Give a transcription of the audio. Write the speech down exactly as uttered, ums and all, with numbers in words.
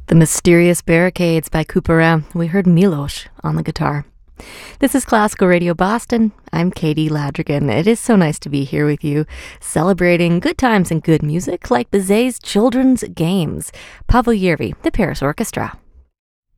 The Mysterious Barricades by Couperin. We heard Milos on the guitar. This is Classical Radio Boston. I'm Katie Ladrigan. It is so nice to be here with you, celebrating good times and good music like Bizet's Children's Games. Pavel Yervi, the Paris Orchestra.